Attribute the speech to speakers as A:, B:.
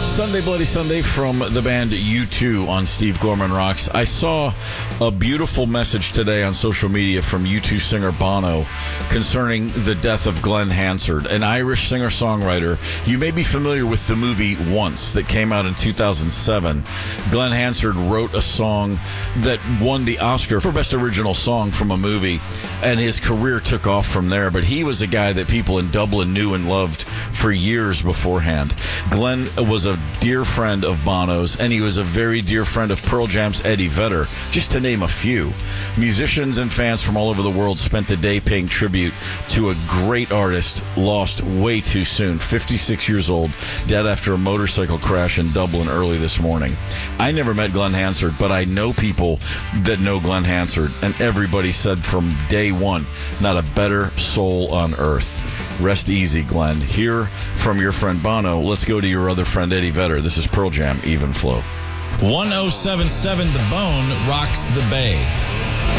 A: Sunday Bloody Sunday from the band U2 on Steve Gorman Rocks. I saw a beautiful message today on social media from U2 singer Bono concerning the death of Glenn Hansard, an Irish singer-songwriter. You may be familiar with the movie Once that came out in 2007. Glenn Hansard wrote a song that won the Oscar for Best Original Song from a movie, and his career took off from there. But he was a guy that people in Dublin knew and loved for years beforehand. Glenn was a dear friend of Bono's, and he was a very dear friend of Pearl Jam's Eddie Vedder, just to name a few. Musicians and fans from all over the world spent the day paying tribute to a great artist lost way too soon, 56 years old, dead after a motorcycle crash in Dublin early this morning. I never met Glenn Hansard, but I know people that know Glenn Hansard, and everybody said from day one, not a better soul on earth. Rest easy, Glenn. Hear from your friend Bono. Let's go to your other friend Eddie Vedder. This is Pearl Jam, Even Flow.
B: 1077 The Bone rocks the Bay.